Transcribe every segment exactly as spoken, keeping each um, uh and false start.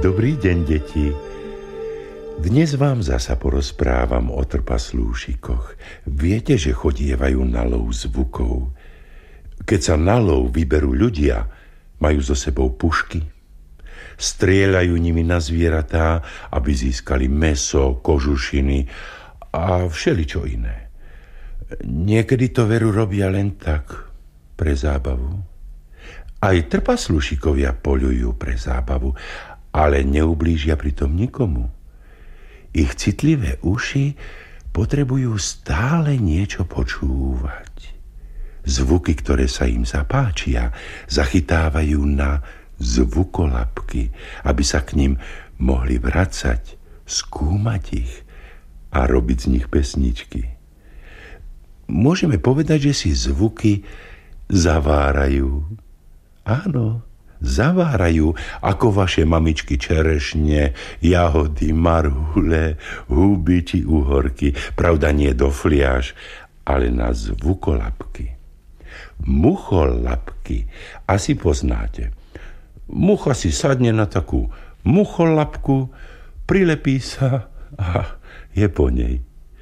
Dobrý deň, deti. Dnes vám zasa porozprávam o trpaslúšikoch. Viete, že chodievajú na lov zvukov. Keď sa na lov vyberú ľudia, majú so sebou pušky. Strieľajú nimi na zvieratá, aby získali mäso, kožušiny a všeličo iné. Niekedy to veru robia len tak, pre zábavu. Aj trpaslúšikovia poľujú pre zábavu, ale neublížia pritom nikomu. Ich citlivé uši potrebujú stále niečo počúvať. Zvuky, ktoré sa im zapáčia, zachytávajú na zvukolapky, aby sa k ním mohli vracať, skúmať ich a robiť z nich pesničky. Môžeme povedať, že si zvuky zavárajú. Áno, zavárajú, ako vaše mamičky čerešne, jahody, marhule, huby či uhorky. Pravda, nie do fliaž, ale na zvukolapky. Mucholapky asi poznáte. Mucha si sadne na takú mucholapku, prilepí sa a je po nej.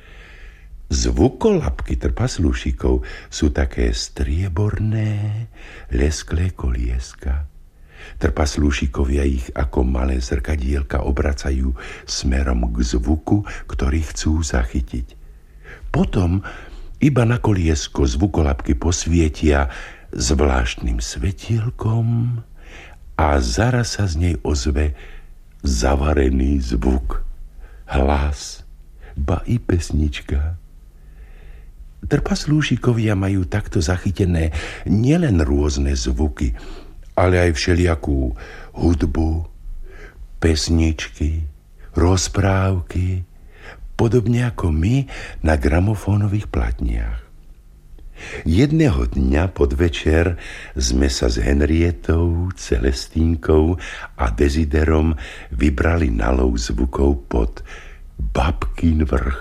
Zvukolapky trpaslúšikov sú také strieborné, lesklé kolieska. Trpaslúšikovia ich ako malé zrkadielka obracajú smerom k zvuku, ktorý chcú zachytiť. Potom iba na koliesko zvukolapky posvietia zvláštnym svetielkom a zaraz sa z nej ozve zavarený zvuk, hlas, ba i pesnička. Trpaslúšikovia majú takto zachytené nielen rôzne zvuky, ale aj všelijakú hudbu, pesničky, rozprávky, podobne ako my na gramofónových platniach. Jedného dňa podvečer sme sa s Henrietou, Celestínkou a Desiderom vybrali na lov zvukov pod Babkin vrch.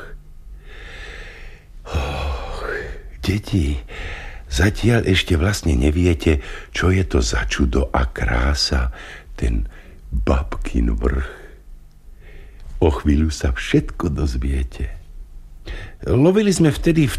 Oh, deti, zatiaľ ešte vlastne neviete, čo je to za čudo a krása, ten Babkin vrch. O chvíľu sa všetko dozviete. Lovili sme vtedy v